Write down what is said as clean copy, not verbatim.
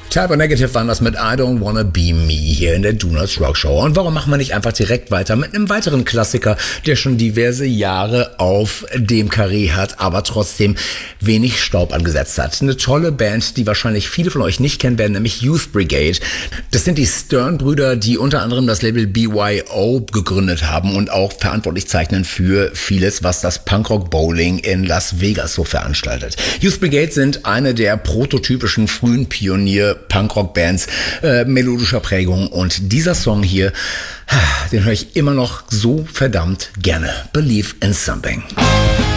Type O Negative waren das mit I Don't Wanna Be Me hier in der Donuts Rock Show. Und warum machen wir nicht einfach direkt weiter mit einem weiteren Klassiker, der schon diverse Jahre auf dem Karree hat, aber trotzdem wenig Staub angesetzt hat. Eine tolle Band, die wahrscheinlich viele von euch nicht kennen werden, nämlich Youth Brigade. Das sind die Stern-Brüder, die unter anderem das Label BYO gegründet haben und auch verantwortlich zeichnen für vieles, was das Punkrock Bowling in Las Vegas so veranstaltet. Youth Brigade sind eine der prototypischen frühen Pionier-Punkrock-Bands melodischer Prägung, und dieser Song hier, den höre ich immer noch so verdammt gerne. Believe in Something.